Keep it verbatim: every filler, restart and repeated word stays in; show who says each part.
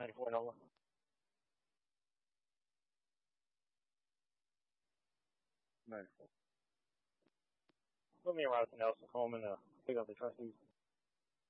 Speaker 1: ninety-four Nola. Nice. Put me around Nelson home and uh, pick up the trustees.